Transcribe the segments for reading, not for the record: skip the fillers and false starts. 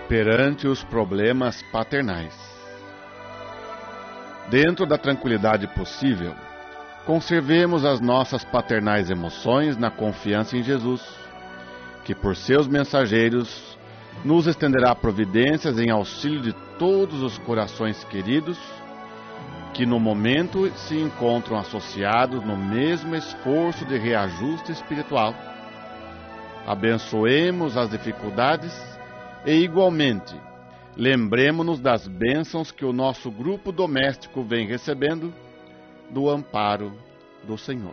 perante os problemas paternais. Dentro da tranquilidade possível, conservemos as nossas paternais emoções na confiança em Jesus, que por seus mensageiros nos estenderá providências em auxílio de todos os corações queridos que no momento se encontram associados no mesmo esforço de reajuste espiritual. Abençoemos as dificuldades e, igualmente, lembremo-nos das bênçãos que o nosso grupo doméstico vem recebendo do amparo do Senhor.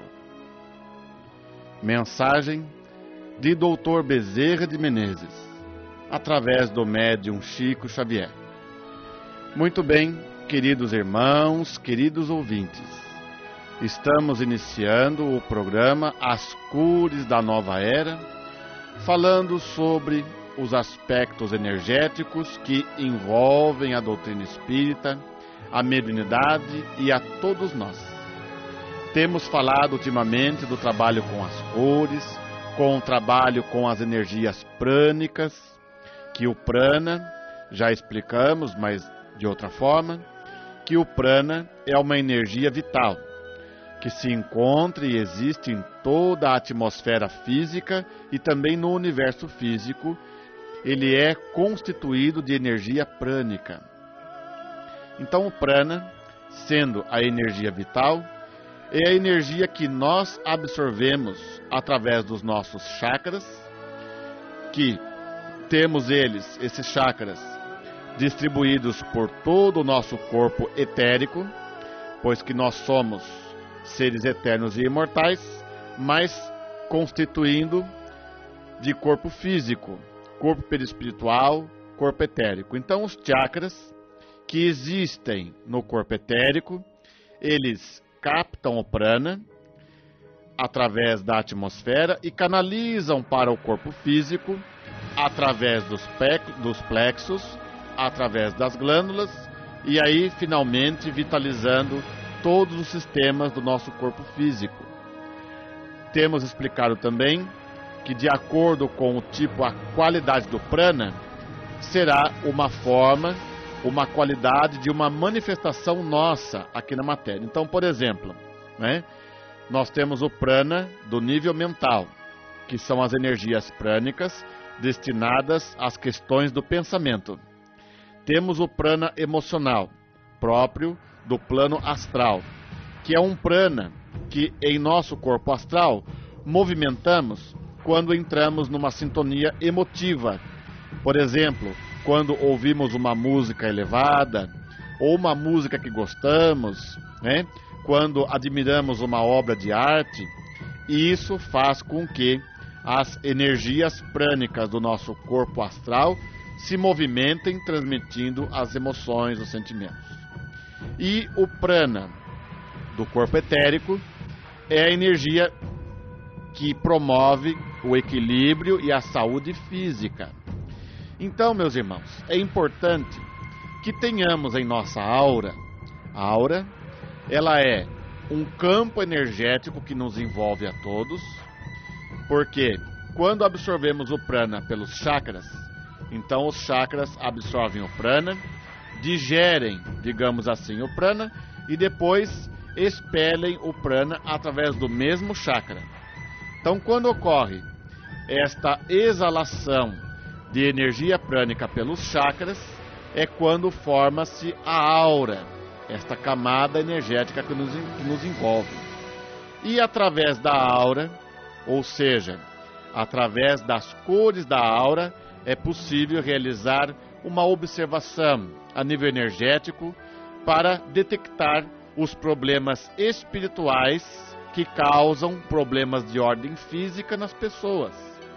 Mensagem de Dr. Bezerra de Menezes, através do médium Chico Xavier. Muito bem, queridos irmãos, queridos ouvintes, estamos iniciando o programa As Cores da Nova Era, falando sobre os aspectos energéticos que envolvem a doutrina espírita, a mediunidade e a todos nós. Temos falado ultimamente do trabalho com as cores, com o trabalho com as energias prânicas, que o prana, já explicamos, mas de outra forma, que o prana é uma energia vital, que se encontra e existe em toda a atmosfera física e também no universo físico. Ele é constituído de energia prânica. Então o prana, sendo a energia vital, é a energia que nós absorvemos através dos nossos chakras, que temos esses chakras, distribuídos por todo o nosso corpo etérico, pois que nós somos seres eternos e imortais, mas constituindo de corpo físico, corpo perispiritual, corpo etérico. Então os chakras que existem no corpo etérico, eles captam o prana através da atmosfera e canalizam para o corpo físico através dos plexos, através das glândulas, e aí finalmente vitalizando todos os sistemas do nosso corpo físico. Temos explicado também que, de acordo com o tipo, a qualidade do prana, será uma forma, uma qualidade de uma manifestação nossa aqui na matéria. Então, por exemplo, nós temos o prana do nível mental, que são as energias prânicas destinadas às questões do pensamento. Temos o prana emocional, próprio do plano astral, que é um prana que em nosso corpo astral movimentamos quando entramos numa sintonia emotiva. Por exemplo, quando ouvimos uma música elevada, ou uma música que gostamos, quando admiramos uma obra de arte, e isso faz com que as energias prânicas do nosso corpo astral se movimentem, transmitindo as emoções, os sentimentos. E o prana do corpo etérico é a energia que promove o equilíbrio e a saúde física. Então, meus irmãos, é importante que tenhamos em nossa aura, a aura, ela é um campo energético que nos envolve a todos, porque quando absorvemos o prana pelos chakras, então os chakras absorvem o prana, digerem, digamos assim, o prana e depois expelem o prana através do mesmo chakra. Então, quando ocorre esta exalação de energia prânica pelos chakras, é quando forma-se a aura, esta camada energética que nos envolve. E através da aura, ou seja, através das cores da aura, é possível realizar uma observação a nível energético para detectar os problemas espirituais que causam problemas de ordem física nas pessoas.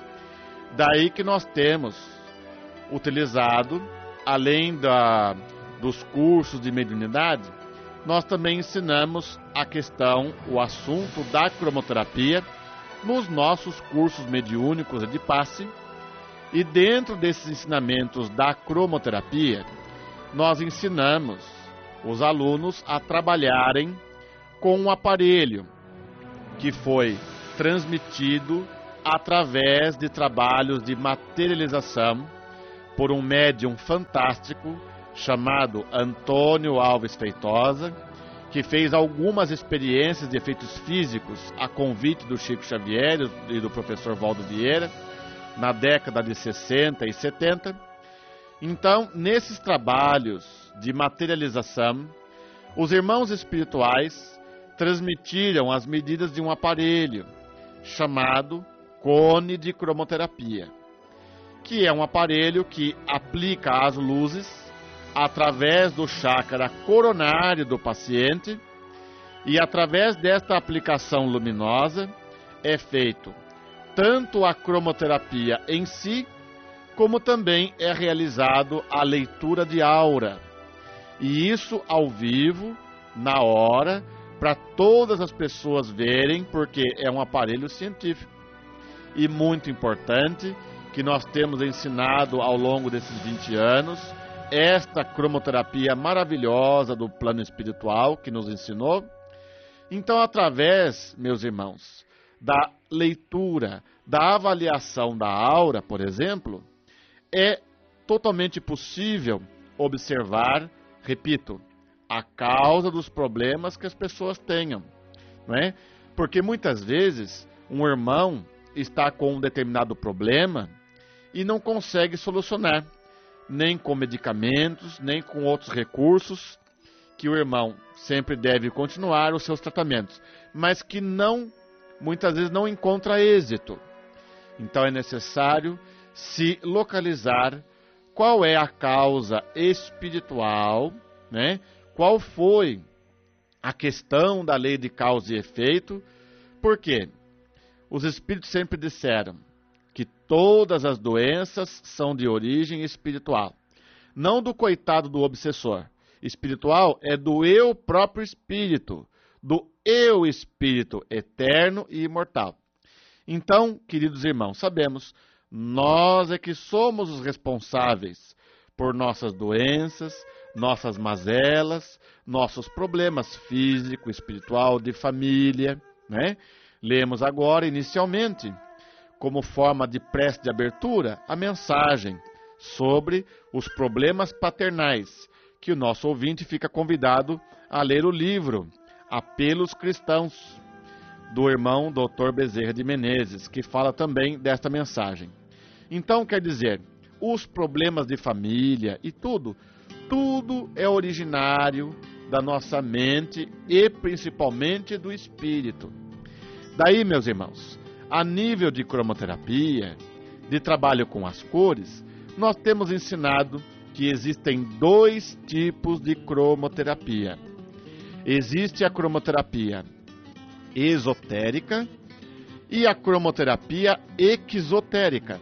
Daí que nós temos utilizado, além dos cursos de mediunidade, nós também ensinamos a questão, o assunto da cromoterapia nos nossos cursos mediúnicos de passe. E dentro desses ensinamentos da cromoterapia, nós ensinamos os alunos a trabalharem com um aparelho que foi transmitido através de trabalhos de materialização por um médium fantástico chamado Antônio Alves Feitosa, que fez algumas experiências de efeitos físicos a convite do Chico Xavier e do professor Valdo Vieira, na década de 60 e 70. Então, nesses trabalhos de materialização, os irmãos espirituais transmitiram as medidas de um aparelho chamado cone de cromoterapia, que é um aparelho que aplica as luzes através do chácara coronário do paciente, e através desta aplicação luminosa é feito tanto a cromoterapia em si, como também é realizado a leitura de aura. E isso ao vivo, na hora, para todas as pessoas verem, porque é um aparelho científico. E muito importante, que nós temos ensinado ao longo desses 20 anos, esta cromoterapia maravilhosa do plano espiritual que nos ensinou. Então, através, meus irmãos, da leitura, da avaliação da aura, por exemplo, é totalmente possível observar, repito, a causa dos problemas que as pessoas tenham, não é? Porque muitas vezes um irmão está com um determinado problema e não consegue solucionar, nem com medicamentos, nem com outros recursos, que o irmão sempre deve continuar os seus tratamentos, mas que muitas vezes não encontra êxito. Então é necessário se localizar qual é a causa espiritual, né? Qual foi a questão da lei de causa e efeito, porque os espíritos sempre disseram que todas as doenças são de origem espiritual, não do coitado do obsessor. Espiritual é do eu próprio espírito, do eu espírito eterno e imortal. Então, queridos irmãos, sabemos, nós é que somos os responsáveis por nossas doenças, nossas mazelas, nossos problemas físico, espiritual, de família, né? Lemos agora, inicialmente, como forma de prece de abertura, a mensagem sobre os problemas paternais, que o nosso ouvinte fica convidado a ler o livro Apelos Cristãos, do irmão Dr. Bezerra de Menezes, que fala também desta mensagem. Então, quer dizer, os problemas de família e tudo é originário da nossa mente e principalmente do espírito. Daí, meus irmãos, a nível de cromoterapia, de trabalho com as cores, nós temos ensinado que existem 2 tipos de cromoterapia. Existe a cromoterapia esotérica e a cromoterapia exotérica.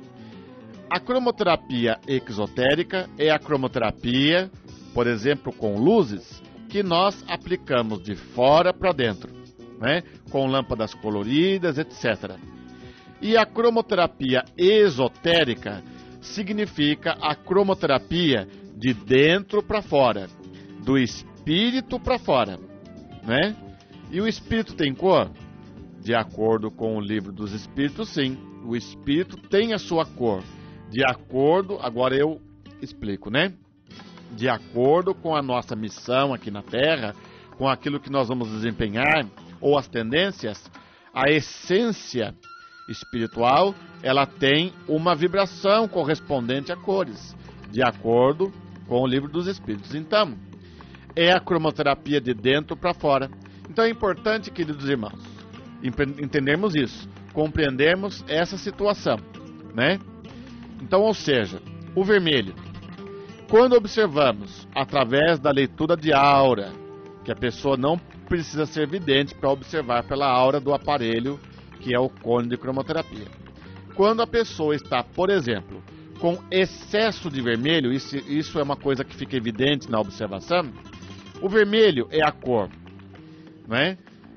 A cromoterapia exotérica é a cromoterapia, por exemplo, com luzes, que nós aplicamos de fora para dentro, né? Com lâmpadas coloridas, etc. E a cromoterapia esotérica significa a cromoterapia de dentro para fora, do espírito para fora, né? E o espírito tem cor? De acordo com o livro dos espíritos, sim. O espírito tem a sua cor. De acordo, agora eu explico, né? De acordo com a nossa missão aqui na Terra, com aquilo que nós vamos desempenhar, ou as tendências, a essência espiritual, ela tem uma vibração correspondente a cores, de acordo com o livro dos espíritos. Então, é a cromoterapia de dentro para fora. Então é importante, queridos irmãos, entendermos isso, compreendermos essa situação, né? Então, ou seja, o vermelho, quando observamos através da leitura de aura, que a pessoa não precisa ser vidente para observar pela aura do aparelho, que é o cone de cromoterapia. Quando a pessoa está, por exemplo, com excesso de vermelho, isso é uma coisa que fica evidente na observação, o vermelho é a cor, né?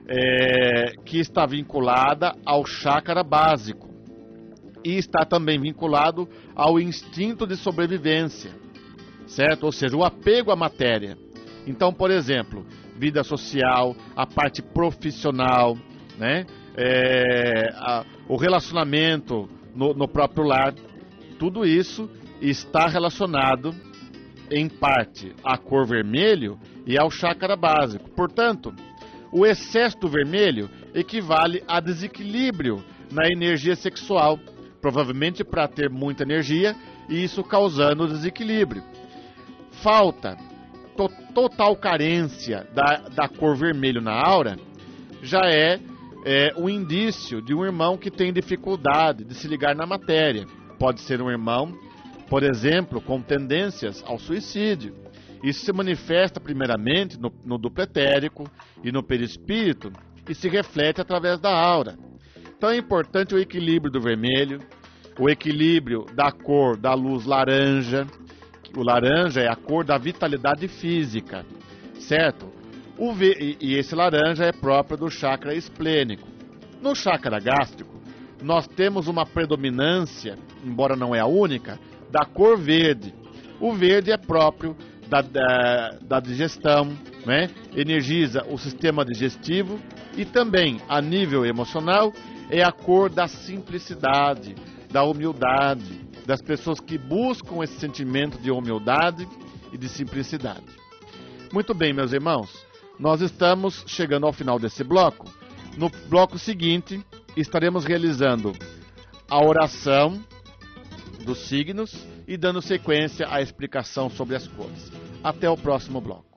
Que está vinculada ao chácara básico e está também vinculado ao instinto de sobrevivência, certo? Ou seja, o apego à matéria. Então, por exemplo, vida social, a parte profissional, né? O relacionamento no próprio lar, tudo isso está relacionado, em parte, à cor vermelho e ao chakra básico. Portanto, o excesso do vermelho equivale a desequilíbrio na energia sexual, provavelmente para ter muita energia, e isso causando desequilíbrio. Falta, total carência da cor vermelho na aura, já é um indício de um irmão que tem dificuldade de se ligar na matéria. Pode ser um irmão, por exemplo, com tendências ao suicídio. Isso se manifesta primeiramente no duplo etérico e no perispírito e se reflete através da aura. Então é importante o equilíbrio do vermelho, o equilíbrio da cor da luz laranja. O laranja é a cor da vitalidade física, certo? E esse laranja é próprio do chakra esplênico. No chakra gástrico, nós temos uma predominância, embora não é a única, da cor verde. O verde é próprio da digestão, né? Energiza o sistema digestivo e também, a nível emocional, é a cor da simplicidade, da humildade, das pessoas que buscam esse sentimento de humildade e de simplicidade. Muito bem, meus irmãos, nós estamos chegando ao final desse bloco. No bloco seguinte, estaremos realizando a oração dos signos e dando sequência à explicação sobre as cores. Até o próximo bloco.